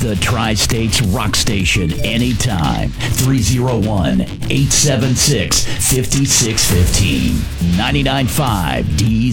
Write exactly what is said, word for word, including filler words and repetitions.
The Tri-States Rock Station anytime. three oh one, eight seven six, five six one five. ninety-nine point five D